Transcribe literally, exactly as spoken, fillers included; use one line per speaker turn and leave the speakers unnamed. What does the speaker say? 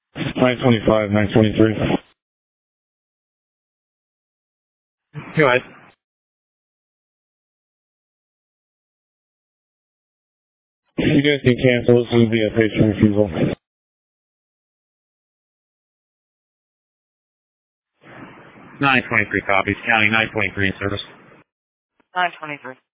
nine twenty-five, nine twenty-three. Go ahead. You guys can cancel. This would be a patient refusal. nine twenty-three copies. County nine twenty-three in service.
nine twenty-three.